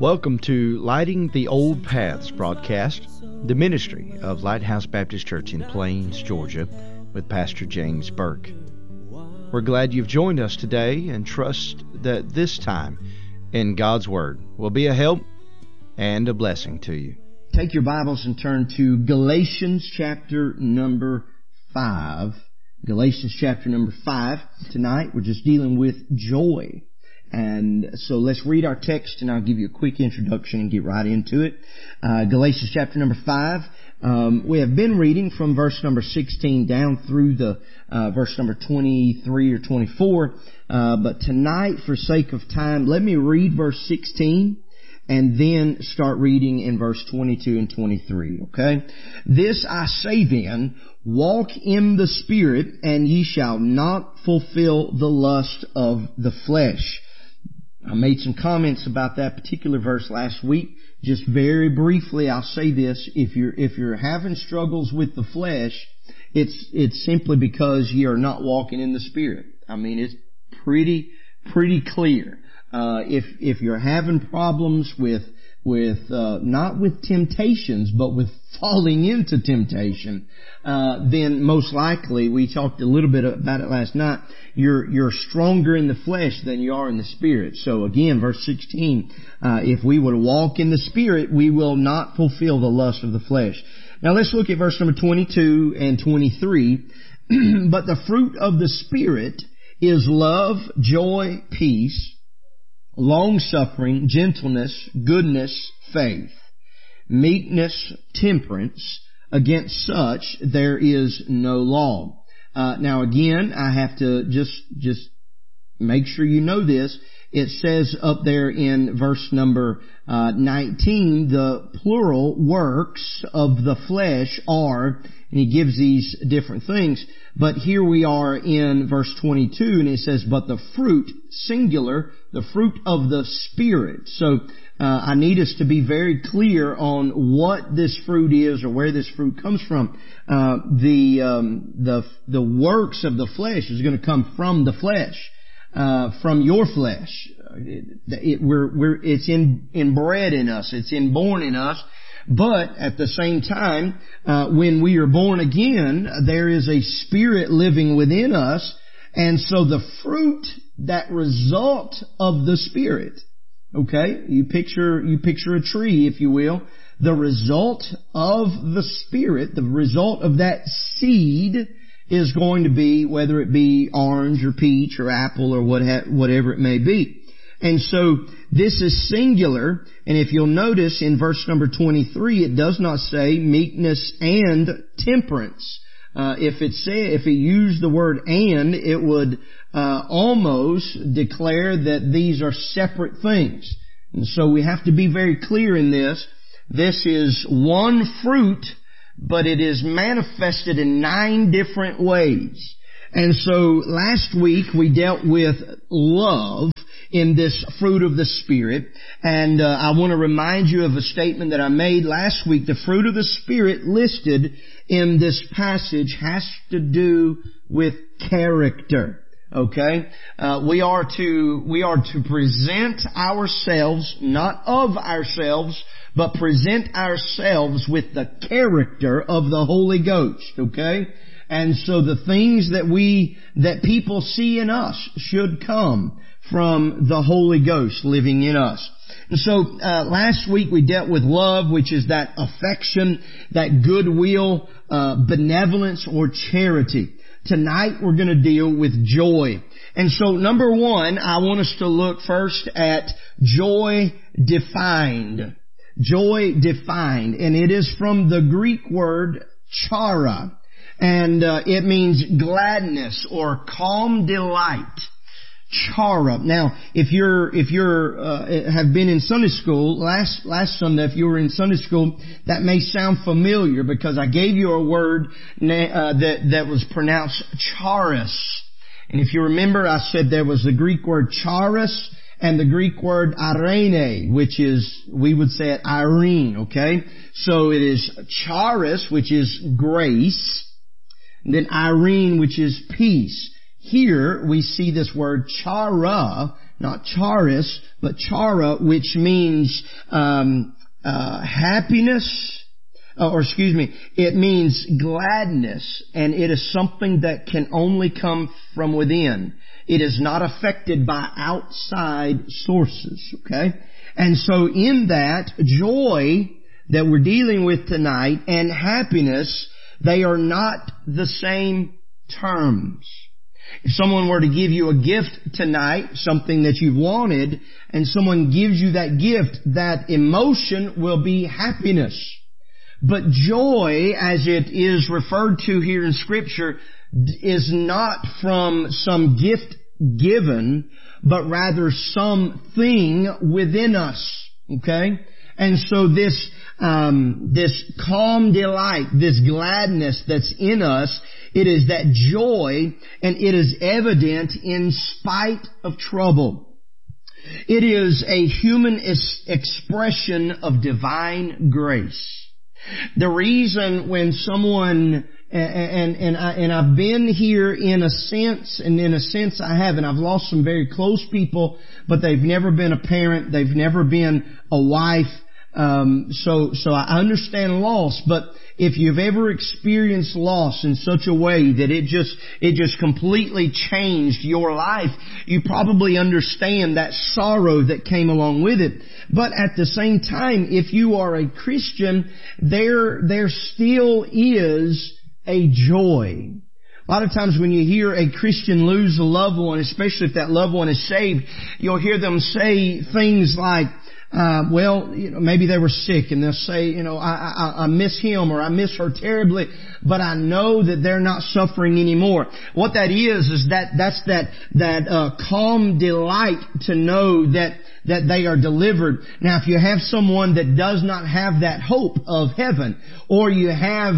Welcome to Lighting the Old Paths broadcast, the ministry of Lighthouse Baptist Church in Plains, Georgia, with Pastor James Burke. We're glad you've joined us today and trust that this time in God's Word will be a help and a blessing to you. Take your Bibles and turn to Galatians chapter number 5. Galatians chapter number 5. Tonight we're just dealing with joy. And so let's read our text and I'll give you a quick introduction and get right into it. Galatians chapter number 5. We have been reading from verse number 16 down through the verse number 23 or 24. But tonight, for sake of time, let me read verse 16 and then start reading in verse 22 and 23, okay? This I say then, walk in the Spirit, and ye shall not fulfill the lust of the flesh. I made some comments about that particular verse last week. Just very briefly, I'll say this. If you're having struggles with the flesh, it's simply because you are not walking in the Spirit. I mean, it's pretty clear. If you're having problems with not with temptations, but with falling into temptation, then most likely, we talked a little bit about it last night, you're stronger in the flesh than you are in the Spirit. So again, verse 16, if we would walk in the Spirit, we will not fulfill the lust of the flesh. Now let's look at verse number 22 and 23. But the fruit of the Spirit is love, joy, peace, long-suffering, gentleness, goodness, faith, meekness, temperance. Against such there is no law. Now again, I have to just make sure you know this. It says up there in verse number 19, the plural works of the flesh are, and he gives these different things. But here we are in verse 22, and it says, but the fruit, singular, the fruit of the Spirit. So I need us to be very clear on what this fruit is or where this fruit comes from. The works of the flesh is going to come from the flesh. From your flesh. It's inbred in us. It's inborn in us. But at the same time, when we are born again, there is a Spirit living within us. And so the fruit, that result of the Spirit, okay? You picture a tree, if you will. The result of the Spirit, the result of that seed is going to be, whether it be orange or peach or apple or whatever it may be. And so this is singular, and if you'll notice in verse number 23, it does not say meekness and temperance. If it used the word and, it would almost declare that these are separate things. And so we have to be very clear in this. This is one fruit, but it is manifested in 9 different ways. And so last week we dealt with love in this fruit of the Spirit. And I want to remind you of a statement that I made last week. The fruit of the Spirit listed in this passage has to do with character. Okay? We are to present ourselves, not of ourselves, but present ourselves with the character of the Holy Ghost, okay? And so the things that people see in us should come from the Holy Ghost living in us. And so, last week we dealt with love, which is that affection, that goodwill, benevolence, or charity. Tonight we're going to deal with joy. And so number 1, I want us to look first at joy defined. Joy defined. And it is from the Greek word chara. And it means gladness or calm delight. Chara. Now, if you're have been in Sunday school last Sunday, if you were in Sunday school, that may sound familiar because I gave you a word that was pronounced charis. And if you remember, I said there was the Greek word charis and the Greek word irene, which is, we would say it Irene, okay? So it is charis, which is grace, and then Irene, which is peace. Here we see this word chara. not charis, but chara, which means happiness. It means gladness, and it is something that can only come from within. It is not affected by outside sources, okay? And so in that, joy that we're dealing with tonight and happiness, they are not the same terms. If someone were to give you a gift tonight, something that you've wanted, and someone gives you that gift, that emotion will be happiness. But joy, as it is referred to here in Scripture, is not from some gift given, but rather something within us. Okay? And so this calm delight, this gladness that's in us, it is that joy, and it is evident in spite of trouble. It is a human expression of divine grace. The reason when someone, and I've been here in a sense, and in a sense I haven't. I've lost some very close people, but they've never been a parent. They've never been a wife. So I understand loss, but if you've ever experienced loss in such a way that it just completely changed your life, you probably understand that sorrow that came along with it. But at the same time, if you are a Christian, there still is a joy. A lot of times when you hear a Christian lose a loved one, especially if that loved one is saved, you'll hear them say things like, maybe they were sick, and they'll say, I miss him or I miss her terribly, but I know that they're not suffering anymore. What that is that's that calm delight to know that they are delivered. Now, if you have someone that does not have that hope of heaven, or you've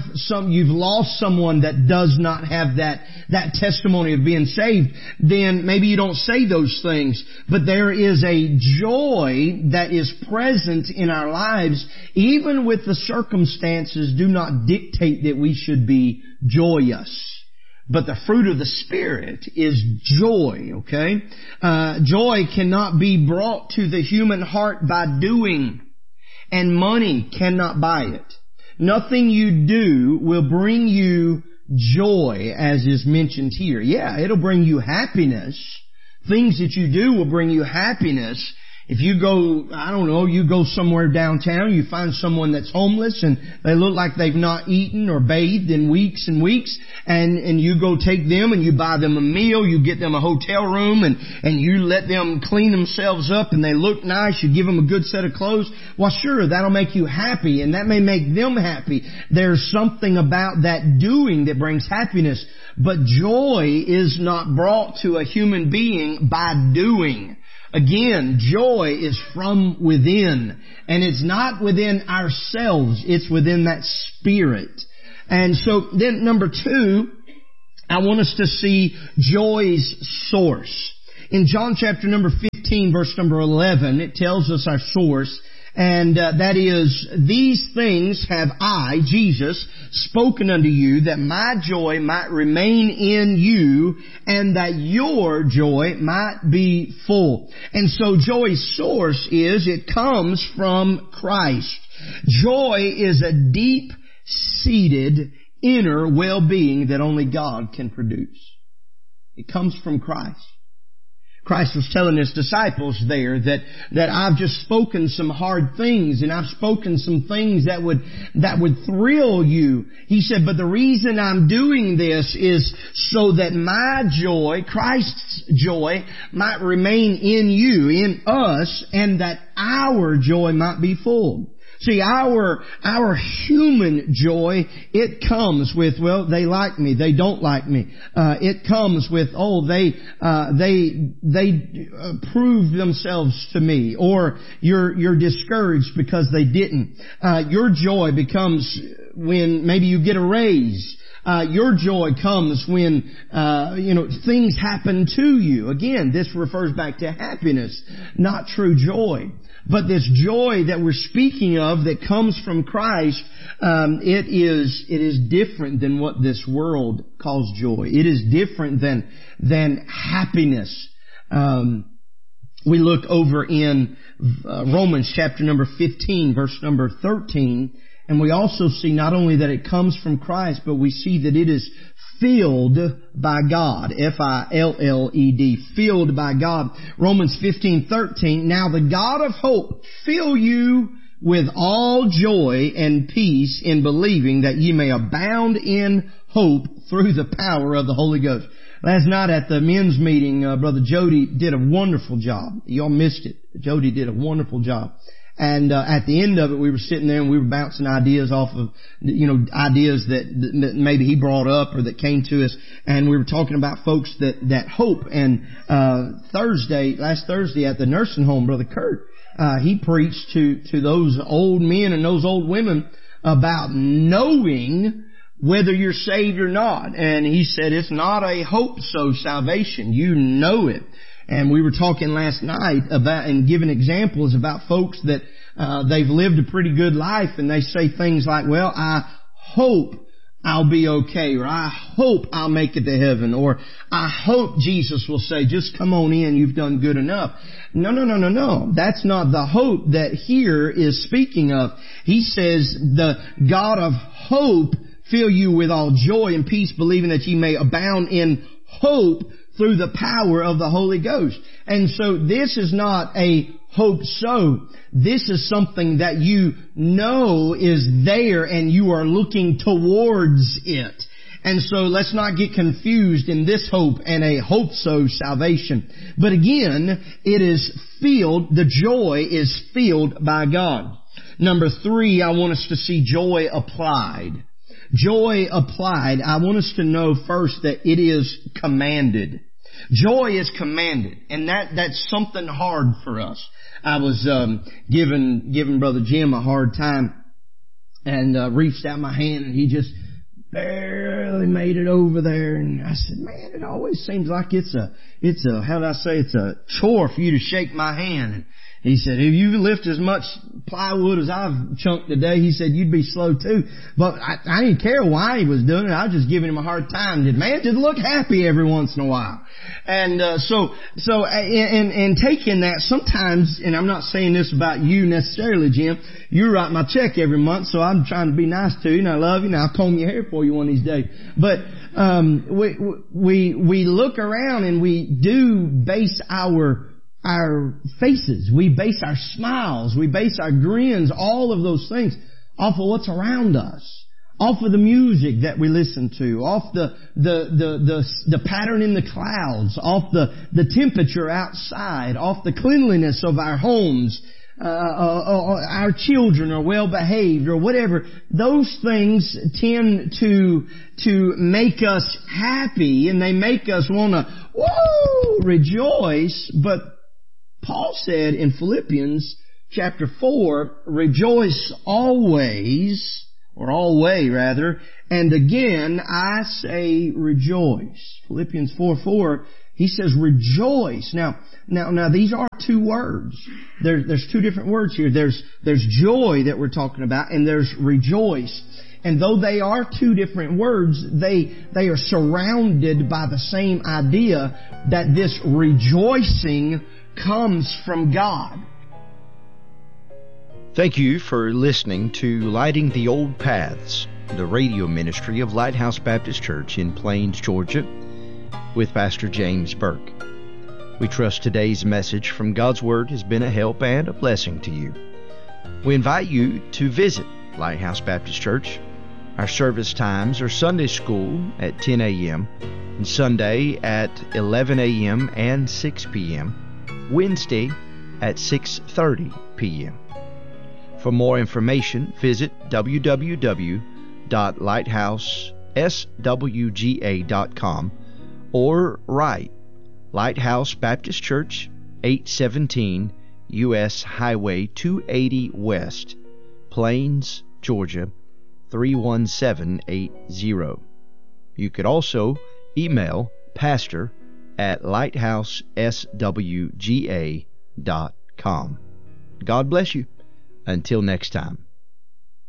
lost someone that does not have that testimony of being saved, then maybe you don't say those things. But there is a joy that is present in our lives, even with the circumstances do not dictate that we should be joyous. But the fruit of the Spirit is joy, okay? Joy cannot be brought to the human heart by doing, and money cannot buy it. Nothing you do will bring you joy, as is mentioned here. Yeah, it'll bring you happiness. Things that you do will bring you happiness. If you go, you go somewhere downtown, you find someone that's homeless and they look like they've not eaten or bathed in weeks and weeks, and you go take them and you buy them a meal, you get them a hotel room, and you let them clean themselves up and they look nice, you give them a good set of clothes. Well, sure, that'll make you happy, and that may make them happy. There's something about that doing that brings happiness. But joy is not brought to a human being by doing. Again, joy is from within, and it's not within ourselves, it's within that Spirit. And so then number 2, I want us to see joy's source. In John chapter number 15, verse number 11, it tells us our source, and that is, these things have I, Jesus, spoken unto you, that my joy might remain in you, and that your joy might be full. And so joy's source is, it comes from Christ. Joy is a deep-seated inner well-being that only God can produce. It comes from Christ. Christ was telling His disciples there that I've just spoken some hard things, and I've spoken some things that would thrill you. He said, but the reason I'm doing this is so that my joy, Christ's joy, might remain in you, in us, and that our joy might be full. See, our human joy, it comes with, well, they like me, they don't like me. It comes with, they proved themselves to me, or you're discouraged because they didn't. Your joy becomes when maybe you get a raise. Your joy comes when, things happen to you. Again, this refers back to happiness, not true joy. But this joy that we're speaking of that comes from Christ, it is different than what this world calls joy. It is different than happiness. we look over in Romans chapter number 15, verse number 13, and we also see not only that it comes from Christ, but we see that it is filled by God. F-I-L-L-E-D. Filled by God. Romans 15:13. Now the God of hope fill you with all joy and peace in believing, that ye may abound in hope through the power of the Holy Ghost. Last night at the men's meeting, Brother Jody did a wonderful job. Y'all missed it. Jody did a wonderful job. And at the end of it, we were sitting there and we were bouncing ideas off of, ideas that maybe he brought up or that came to us. And we were talking about folks that hope. And last Thursday at the nursing home, Brother Kurt, he preached to those old men and those old women about knowing whether you're saved or not. And he said it's not a hope-so salvation. You know it. And we were talking last night about and giving examples about folks that they've lived a pretty good life, and they say things like, well, I hope I'll be okay, or I hope I'll make it to heaven, or I hope Jesus will say, just come on in, you've done good enough. No. That's not the hope that here is speaking of. He says, the God of hope fill you with all joy and peace, believing that ye may abound in hope through the power of the Holy Ghost. And so this is not a hope so. This is something that you know is there and you are looking towards it. And so let's not get confused in this hope and a hope so salvation. But again, it is filled, the joy is filled by God. Number 3, I want us to see joy applied. Joy applied, I want us to know first that it is commanded. Joy is commanded, and that's something hard for us. I was giving Brother Jim a hard time, and reached out my hand, and he just barely made it over there. And I said, man, it always seems like it's a chore for you to shake my hand. And he said, if you lift as much plywood as I've chunked today, he said, you'd be slow too. But I didn't care why he was doing it. I was just giving him a hard time. Man, just look happy every once in a while. And so taking that, sometimes, and I'm not saying this about you necessarily, Jim, you write my check every month, so I'm trying to be nice to you, and I love you, and I'll comb your hair for you one of these days. But we look around and we do base our faces, we base our smiles, we base our grins, all of those things off of what's around us, off of the music that we listen to, off the pattern in the clouds, off the temperature outside, off the cleanliness of our homes, our children are well behaved or whatever. Those things tend to make us happy, and they make us want to rejoice. But Paul said in Philippians chapter 4, rejoice always, or always rather, and again I say rejoice. Philippians 4:4, he says rejoice. Now these are two words. There's two different words here. There's joy that we're talking about, and there's rejoice. And though they are two different words, they are surrounded by the same idea that this rejoicing comes from God. Thank you for listening to Lighting the Old Paths, the radio ministry of Lighthouse Baptist Church in Plains, Georgia, with Pastor James Burke. We trust today's message from God's Word has been a help and a blessing to you. We invite you to visit Lighthouse Baptist Church. Our service times are Sunday school at 10 a.m., and Sunday at 11 a.m. and 6 p.m., Wednesday at 6:30 p.m. For more information, visit www.lighthouseswga.com or write Lighthouse Baptist Church, 817 U.S. Highway 280 West, Plains, Georgia, 31780. You could also email pastor@lighthouseswga.com. God bless you. Until next time.